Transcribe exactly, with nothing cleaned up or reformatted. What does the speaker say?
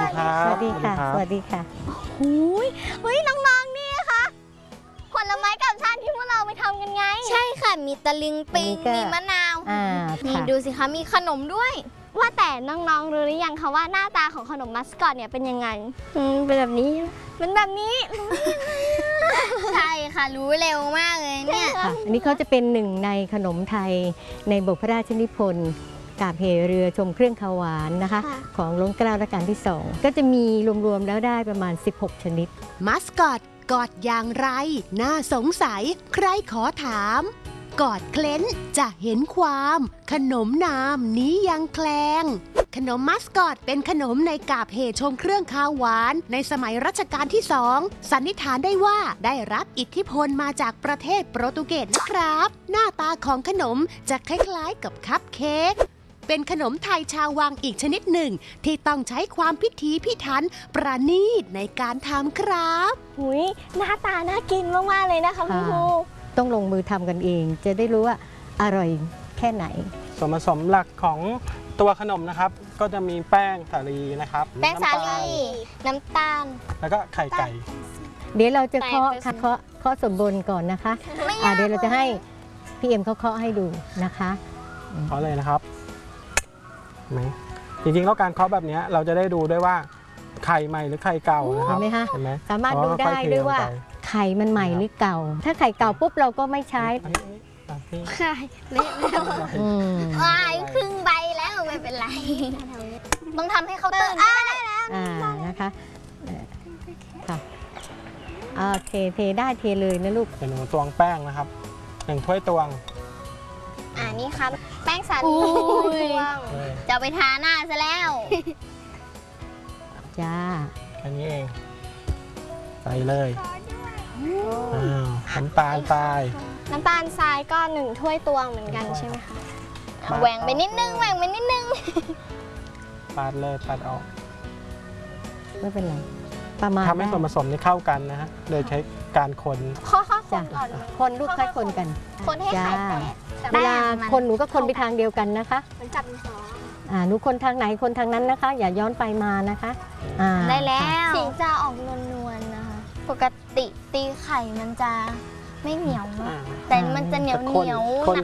ดีครับสวัสดีค่ะสวัสดีค่ะหูยเฮ้ยน้องๆนี่ค่ะผลไม้กับชาติที่พวกเราไปทำกันไงใช่ค่ะมีตะลิงปิงมีมะนาวนี่ดูสิคะมีขนมด้วยว่าแต่น้องๆรู้หรือยังคะว่าหน้าตาของขนมมัสคอตเนี่ยเป็นยังไงเป็นแบบนี้เป็นแบบนี้ใช่ค่ะรู้เร็วมากเลยเนี่ยอันนี้เขาจะเป็นหนึ่งในขนมไทยในบทพระราชนิพนธ์กาบเหเรือชมเครื่องคาวหวานนะคะของล้นเกล้ารัชกาลที่สองก็จะมีรวมๆแล้วได้ประมาณสิบหกชนิดมัสคอตกอดอย่างไรน่าสงสัยใครขอถามกอดเคล้นจะเห็นความขนมนามนี้ยังแคลงขนมมัสคอตเป็นขนมในกาบเหชมเครื่องคาวหวานในสมัยรัชกาลที่สองสันนิษฐานได้ว่าได้รับอิทธิพลมาจากประเทศโปรตุเกสนะครับหน้าตาของขนมจะคล้ายๆกับคัพเค้กเป็นขนมไทยชาววังอีกชนิดหนึ่งที่ต้องใช้ความพิถีพิถันประณีตในการทำครับหุยหน้าตาน่ากินมากๆเลยนะคะคุณครูต้องลงมือทำกันเองจะได้รู้ว่าอร่อยแค่ไหนส่วนผสมหลักของตัวขนมนะครับก็จะมีแป้งสาลีนะครับแป้งสาลีน้ำตาลแล้วก็ไข่ไก่เดี๋ยวเราจะเคาะเคาะเคาะสมบูรณ์ก่อนนะคะอ่าเดี๋ยวเราจะให้พี่เอ็มเขาเคาะให้ดูนะคะเคาะเลยนะครับไหมจริงๆแล้วการเคาะแบบนี้เราจะได้ดูด้วยว่าไข่ใหม่หรือไข่เก่านะครับเห็นไหมคะเห็นไหมสามารถดูได้ด้วยว่าไข่มันใหม่หรือเก่าถ้าไข่เก่าปุ๊บเราก็ไม่ใช้ไข่เละแล้วว้ายครึ่งใบแล้วไม่เป็นไรต้องทำให้เขาตื่นได้แล้วอ่านะคะค่ะโอเคเทได้เทเลยนะลูกเป็นหนูตวงแป้งนะครับหนึ่งถ้วยตวงอ่านี่ครับแป้งสาลีจะไปทาหน้าซะแล้วจ้าแค่นี้เองใส่เลยอ้าวน้ำตาลทรายน้ำตาลทรายก็หนึ่งถ้วยตวงเหมือนกันใช่ไหมคะแหว่งไปนิดนึงแหว่งไปนิดนึงปาดเลยปาดออกไม่เป็นไรประมาณทำให้ส่วนผสมนี้เข้ากันนะฮะโดยใช้การคนข้อข้อคนก่อนคนลูกค่อยคนกันคนให้ไข่แตกเวลาคนหนูก็คนไปทางเดียวกันนะคะมันจับมีสองอ่าหนูคนทางไหนคนทางนั้นนะคะอย่าย้อนไปมานะคะได้แล้วสีจะออกนวลๆนะคะปกติตีไข่มันจะไม่เหนียวมากแต่มันจะเหนียวเหนียว